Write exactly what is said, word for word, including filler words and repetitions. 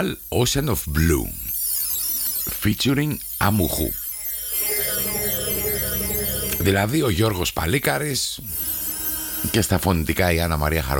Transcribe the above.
Ocean of Blue featuring Αμουχού. Δηλαδή ο Γιώργος Παλίκαρης και στα φωνητικά η Άννα Μαρία Χαροκ